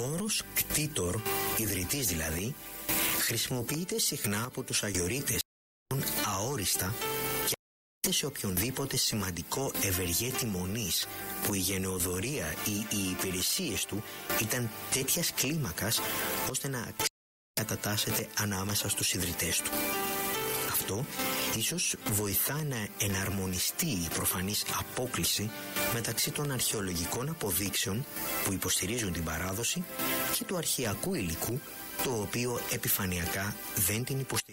όρος κτήτορ, ιδρυτής δηλαδή, χρησιμοποιείται συχνά από τους αγιορείτες αόριστα και σε οποιονδήποτε σημαντικό ευεργέτη μονής που η γενεοδορία ή οι υπηρεσίες του ήταν τέτοιας κλίμακας ώστε να κατατάσσεται ανάμεσα στους ιδρυτές του. Αυτό ίσως βοηθά να εναρμονιστεί η προφανής απόκλιση μεταξύ των αρχαιολογικών αποδείξεων που υποστηρίζουν την παράδοση και του αρχαιακού υλικού, το οποίο επιφανειακά δεν την υποστηρίζει.